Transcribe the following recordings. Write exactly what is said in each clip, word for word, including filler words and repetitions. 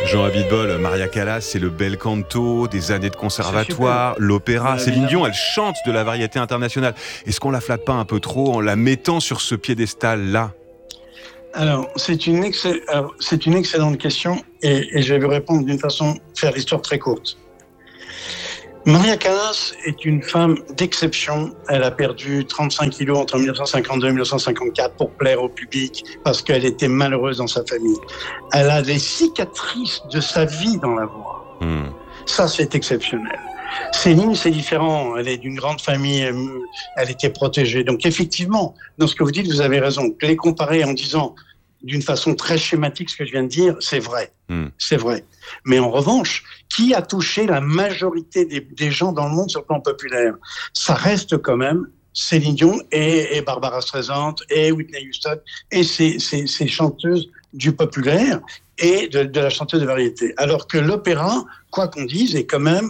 Jean Abitbol, Maria Callas, c'est le bel canto, des années de conservatoire, l'opéra. Ouais, Céline Dion, elle chante de la variété internationale. Est-ce qu'on la flatte pas un peu trop en la mettant sur ce piédestal-là ? Alors, c'est une, excell... Alors, c'est une excellente question et, et je vais vous répondre d'une façon, faire l'histoire très courte. Maria Callas est une femme d'exception. Elle a perdu trente-cinq kilos entre dix-neuf cent cinquante-deux et dix-neuf cent cinquante-quatre pour plaire au public parce qu'elle était malheureuse dans sa famille. Elle a des cicatrices de sa vie dans la voix. Mmh. Ça, c'est exceptionnel. Céline, c'est différent. Elle est d'une grande famille. Elle était protégée. Donc, effectivement, dans ce que vous dites, vous avez raison. Les comparer en disant d'une façon très schématique ce que je viens de dire, c'est vrai. Mmh. C'est vrai. Mais en revanche, qui a touché la majorité des, des gens dans le monde sur le plan populaire ? Ça reste quand même Céline Dion et, et Barbara Streisand et Whitney Houston et ces, ces, ces chanteuses du populaire et de, de la chanteuse de variété. Alors que l'opéra, quoi qu'on dise, est quand même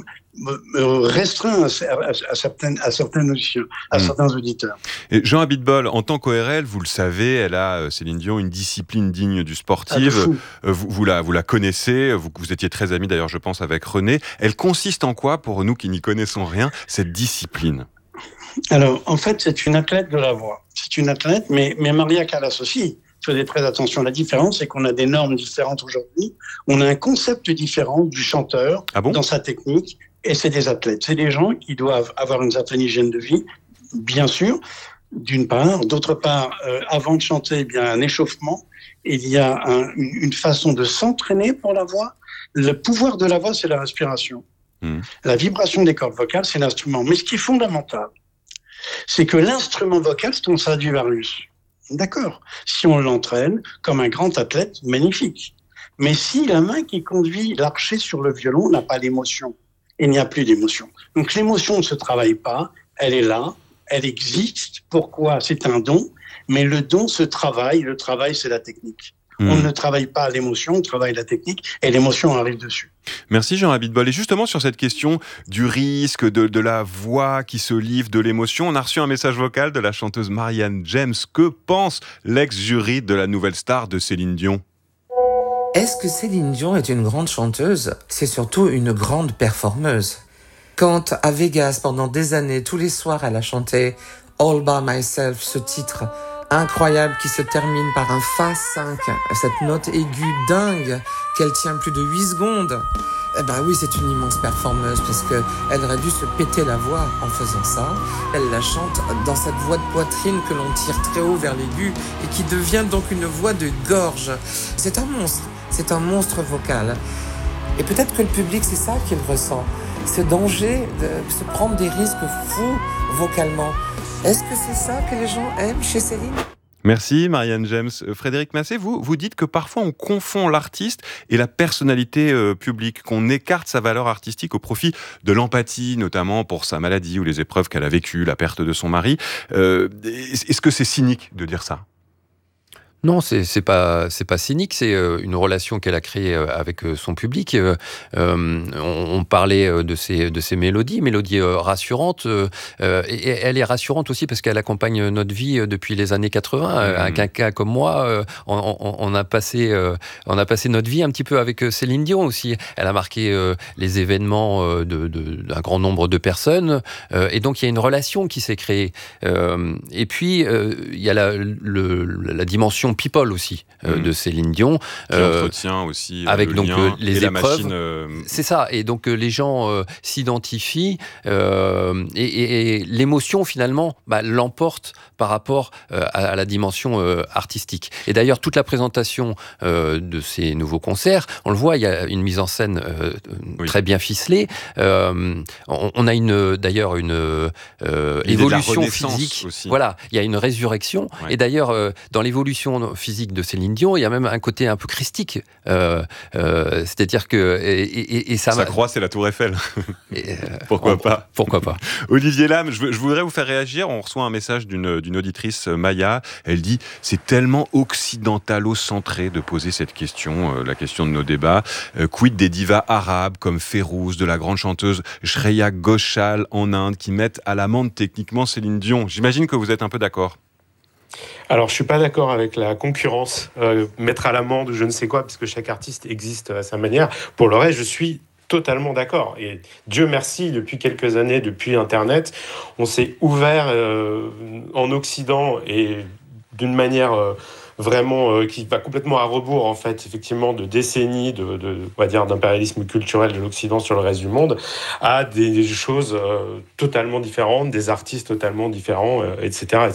restreint à, à, à, certaines, à, certaines auditions, à mmh. certains auditeurs. Et Jean Abitbol, en tant qu'O R L, vous le savez, elle a, Céline Dion, une discipline digne du sportif. Ah, vous, vous, la, vous la connaissez, vous, vous étiez très amis d'ailleurs, je pense, avec René. Elle consiste en quoi, pour nous qui n'y connaissons rien, cette discipline ? Alors, en fait, c'est une athlète de la voix. C'est une athlète, mais, mais Maria Callas aussi. Faisait très attention. La différence, c'est qu'on a des normes différentes aujourd'hui. On a un concept différent du chanteur ah bon dans sa technique. Et c'est des athlètes. C'est des gens qui doivent avoir une certaine hygiène de vie, bien sûr, d'une part. D'autre part, euh, avant de chanter, eh bien, un échauffement. Il y a un, une, une façon de s'entraîner pour la voix. Le pouvoir de la voix, c'est la respiration. Mmh. La vibration des cordes vocales, c'est l'instrument. Mais ce qui est fondamental, c'est que l'instrument vocal, c'est ton Stradivarius. D'accord. Si on l'entraîne comme un grand athlète, magnifique. Mais si la main qui conduit l'archer sur le violon n'a pas l'émotion, il n'y a plus d'émotion. Donc l'émotion ne se travaille pas, elle est là, elle existe. Pourquoi ? C'est un don, mais le don se travaille, le travail c'est la technique. Mmh. On ne travaille pas l'émotion, on travaille la technique, et l'émotion arrive dessus. Merci Jean Abitbol. Et justement sur cette question du risque, de, de la voix qui se livre, de l'émotion, on a reçu un message vocal de la chanteuse Marianne James. Que pense l'ex-jury de la nouvelle star de Céline Dion ? Est-ce que Céline Dion est une grande chanteuse ? C'est surtout une grande performeuse. Quand à Vegas, pendant des années, tous les soirs, elle a chanté « All by myself », ce titre incroyable qui se termine par un fa cinq, cette note aiguë dingue qu'elle tient plus de huit secondes. Eh ben oui, c'est une immense performeuse parce qu'elle aurait dû se péter la voix en faisant ça. Elle la chante dans cette voix de poitrine que l'on tire très haut vers l'aigu et qui devient donc une voix de gorge. C'est un monstre, c'est un monstre vocal. Et peut-être que le public, c'est ça qu'il ressent, ce danger de se prendre des risques fous vocalement. Est-ce que c'est ça que les gens aiment chez Céline ? Merci Marianne James. Frédéric Massé, vous, vous dites que parfois on confond l'artiste et la personnalité euh, publique, qu'on écarte sa valeur artistique au profit de l'empathie, notamment pour sa maladie ou les épreuves qu'elle a vécues, la perte de son mari. Euh, est-ce que c'est cynique de dire ça ? Non, c'est, c'est pas, c'est pas cynique, c'est une relation qu'elle a créée avec son public. Euh, on, on parlait de ses, de ses mélodies, mélodies rassurantes. Euh, et elle est rassurante aussi parce qu'elle accompagne notre vie depuis les années quatre-vingts. Mmh. Un quinquas comme moi, on, on, on, a passé, on a passé notre vie un petit peu avec Céline Dion aussi. Elle a marqué les événements de, de, d'un grand nombre de personnes. Et donc, il y a une relation qui s'est créée. Et puis, il y a la, le, la dimension people aussi euh, mmh. de Céline Dion qui euh, entretient aussi euh, avec le donc lien les et épreuves la machine, euh... c'est ça, et donc euh, les gens euh, s'identifient euh, et, et, et l'émotion finalement bah, l'emporte par rapport euh, à, à la dimension euh, artistique. Et d'ailleurs toute la présentation euh, de ces nouveaux concerts, on le voit, il y a une mise en scène euh, oui. très bien ficelée. Euh, on, on a une d'ailleurs une euh, évolution physique aussi. Voilà, il y a une résurrection ouais. et d'ailleurs euh, dans l'évolution physique de Céline Dion, il y a même un côté un peu christique. Euh, euh, c'est-à-dire que... Et, et, et ça Sa croix, c'est la Tour Eiffel. Et, euh, pourquoi on, pas Pourquoi pas Olivier Lam, je, je voudrais vous faire réagir. On reçoit un message d'une, d'une auditrice, Maya. Elle dit « C'est tellement occidentalo-centré de poser cette question, euh, la question de nos débats. Euh, quid des divas arabes comme Férouz, de la grande chanteuse Shreya Ghoshal en Inde, qui mettent à l'amende techniquement Céline Dion ?» J'imagine que vous êtes un peu d'accord. Alors, je suis pas d'accord avec la concurrence, euh, mettre à l'amende ou je ne sais quoi, parce que chaque artiste existe à sa manière. Pour le reste, je suis totalement d'accord. Et Dieu merci, depuis quelques années, depuis Internet, on s'est ouvert euh, en Occident et d'une manière euh, vraiment euh, qui va complètement à rebours, en fait, effectivement, de décennies de, de on va dire, d'impérialisme culturel de l'Occident sur le reste du monde, à des, des choses euh, totalement différentes, des artistes totalement différents, euh, et cetera, et cetera.